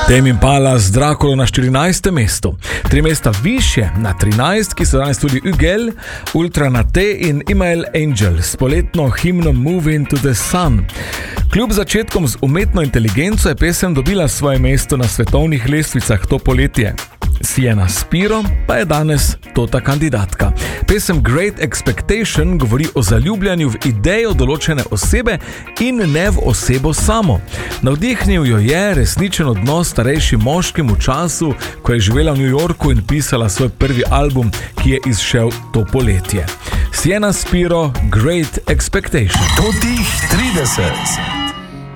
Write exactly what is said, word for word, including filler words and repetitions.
Tame Impala z Draculo na štirinajstem mestu. Tri mesta više, na trinajst, ki so danes tudi Ugel, Ultra Nate in Email Angel s poletno himno Moving to the Sun. Kljub začetkom z umetno inteligenco je pesem dobila svoje mesto na svetovnih lestvicah to poletje. Sienna Spiro pa je danes tota kandidatka. Pesem Great Expectation govori o zaljubljanju v idejo določene osebe in ne v osebo samo. Navdihnil jo je resničen odnos starejšim moškim v času, ko je živela v New Yorku in pisala svoj prvi album, ki je izšel to poletje. Sienna Spiro, Great Expectation. Totih trideset.